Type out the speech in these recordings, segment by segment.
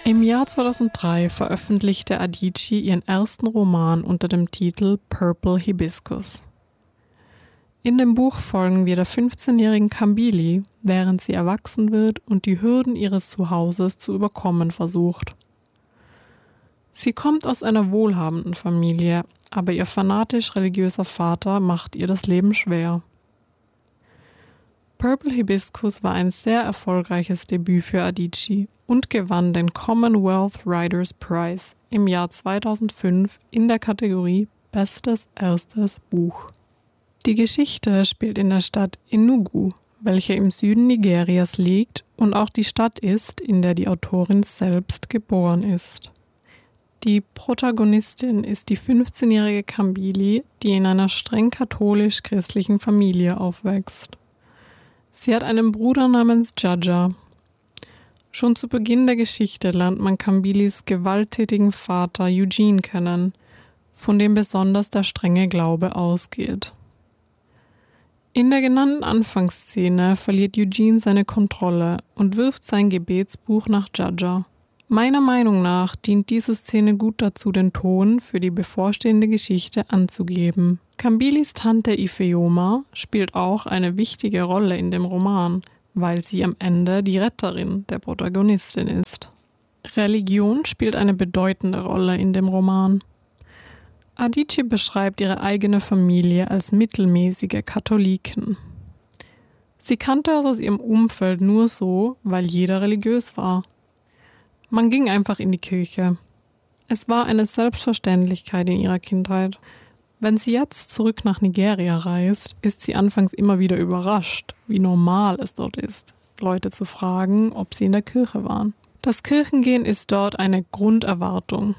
Im Jahr 2003 veröffentlichte Adichie ihren ersten Roman unter dem Titel Purple Hibiscus. In dem Buch folgen wir der 15-jährigen Kambili, während sie erwachsen wird und die Hürden ihres Zuhauses zu überkommen versucht. Sie kommt aus einer wohlhabenden Familie, aber ihr fanatisch-religiöser Vater macht ihr das Leben schwer. Purple Hibiscus war ein sehr erfolgreiches Debüt für Adichie und gewann den Commonwealth Writers Prize im Jahr 2005 in der Kategorie Bestes erstes Buch. Die Geschichte spielt in der Stadt Enugu, welche im Süden Nigerias liegt und auch die Stadt ist, in der die Autorin selbst geboren ist. Die Protagonistin ist die 15-jährige Kambili, die in einer streng katholisch-christlichen Familie aufwächst. Sie hat einen Bruder namens Jaja. Schon zu Beginn der Geschichte lernt man Kambilis gewalttätigen Vater Eugene kennen, von dem besonders der strenge Glaube ausgeht. In der genannten Anfangsszene verliert Eugene seine Kontrolle und wirft sein Gebetsbuch nach Jaja. Meiner Meinung nach dient diese Szene gut dazu, den Ton für die bevorstehende Geschichte anzugeben. Kambilis Tante Ifeoma spielt auch eine wichtige Rolle in dem Roman, weil sie am Ende die Retterin der Protagonistin ist. Religion spielt eine bedeutende Rolle in dem Roman. Adichie beschreibt ihre eigene Familie als mittelmäßige Katholiken. Sie kannte es aus ihrem Umfeld nur so, weil jeder religiös war. Man ging einfach in die Kirche. Es war eine Selbstverständlichkeit in ihrer Kindheit. Wenn sie jetzt zurück nach Nigeria reist, ist sie anfangs immer wieder überrascht, wie normal es dort ist, Leute zu fragen, ob sie in der Kirche waren. Das Kirchengehen ist dort eine Grunderwartung.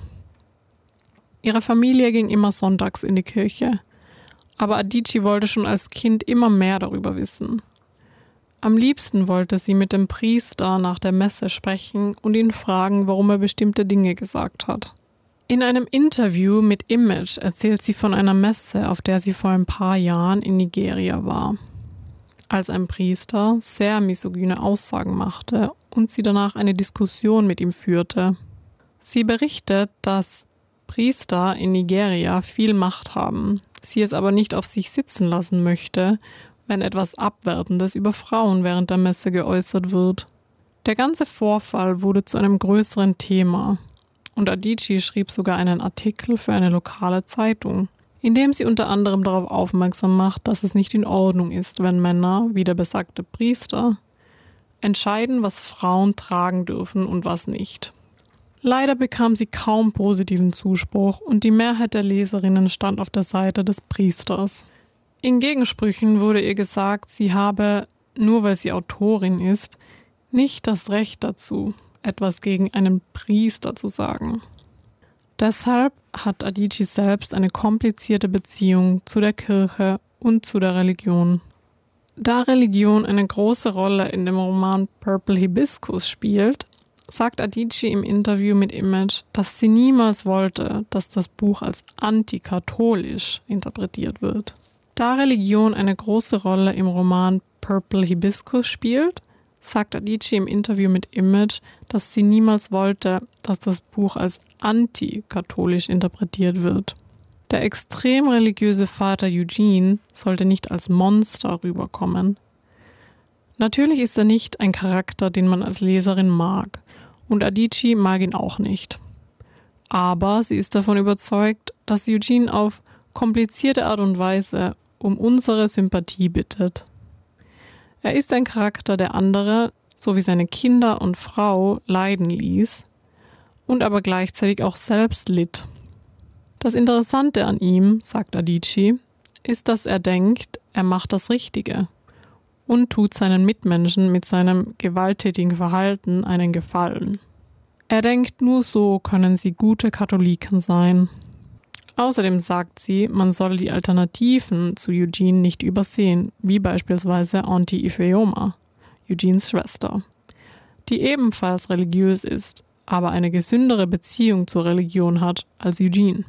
Ihre Familie ging immer sonntags in die Kirche, aber Adichie wollte schon als Kind immer mehr darüber wissen. Am liebsten wollte sie mit dem Priester nach der Messe sprechen und ihn fragen, warum er bestimmte Dinge gesagt hat. In einem Interview mit Image erzählt sie von einer Messe, auf der sie vor ein paar Jahren in Nigeria war, als ein Priester sehr misogyne Aussagen machte und sie danach eine Diskussion mit ihm führte. Sie berichtet, dass Priester in Nigeria viel Macht haben, sie es aber nicht auf sich sitzen lassen möchte, wenn etwas Abwertendes über Frauen während der Messe geäußert wird. Der ganze Vorfall wurde zu einem größeren Thema und Adichie schrieb sogar einen Artikel für eine lokale Zeitung, in dem sie unter anderem darauf aufmerksam macht, dass es nicht in Ordnung ist, wenn Männer, wie der besagte Priester, entscheiden, was Frauen tragen dürfen und was nicht. Leider bekam sie kaum positiven Zuspruch und die Mehrheit der Leserinnen stand auf der Seite des Priesters. In Gegensprüchen wurde ihr gesagt, sie habe, nur weil sie Autorin ist, nicht das Recht dazu, etwas gegen einen Priester zu sagen. Deshalb hat Adichie selbst eine komplizierte Beziehung zu der Kirche und zu der Religion. Da Religion eine große Rolle in dem Roman Purple Hibiscus spielt, sagt Adichie im Interview mit Image, dass sie niemals wollte, dass das Buch als antikatholisch interpretiert wird. Da Religion eine große Rolle im Roman Purple Hibiscus spielt, sagt Adichie im Interview mit Image, dass sie niemals wollte, dass das Buch als antikatholisch interpretiert wird. Der extrem religiöse Vater Eugene sollte nicht als Monster rüberkommen. Natürlich ist er nicht ein Charakter, den man als Leserin mag, und Adichie mag ihn auch nicht. Aber sie ist davon überzeugt, dass Eugene auf komplizierte Art und Weise um unsere Sympathie bittet. Er ist ein Charakter, der andere, sowie seine Kinder und Frau, leiden ließ und aber gleichzeitig auch selbst litt. Das Interessante an ihm, sagt Adichie, ist, dass er denkt, er macht das Richtige und tut seinen Mitmenschen mit seinem gewalttätigen Verhalten einen Gefallen. Er denkt, nur so können sie gute Katholiken sein. Außerdem sagt sie, man solle die Alternativen zu Eugene nicht übersehen, wie beispielsweise Auntie Ifeoma, Eugenes Schwester, die ebenfalls religiös ist, aber eine gesündere Beziehung zur Religion hat als Eugene.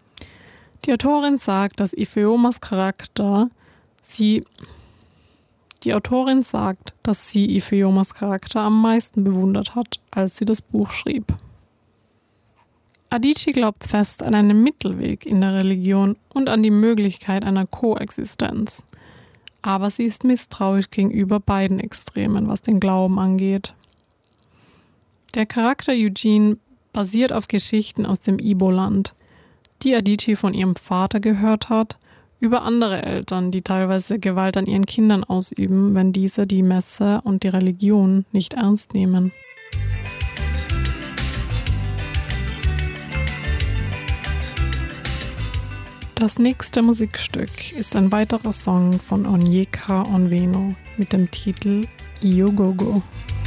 Die Autorin sagt, dass Ifeomas Charakter sie Die Autorin sagt, dass sie Ifeomas Charakter am meisten bewundert hat, als sie das Buch schrieb. Adichie glaubt fest an einen Mittelweg in der Religion und an die Möglichkeit einer Koexistenz. Aber sie ist misstrauisch gegenüber beiden Extremen, was den Glauben angeht. Der Charakter Eugene basiert auf Geschichten aus dem Ibo-Land, die Adichie von ihrem Vater gehört hat, über andere Eltern, die teilweise Gewalt an ihren Kindern ausüben, wenn diese die Messe und die Religion nicht ernst nehmen. Das nächste Musikstück ist ein weiterer Song von Onyeka Onwenu mit dem Titel Iyo Gogo.